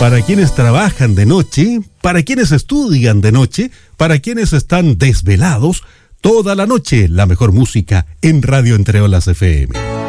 Para quienes trabajan de noche, para quienes estudian de noche, para quienes están desvelados, toda la noche la mejor música en Radio Entre Olas FM.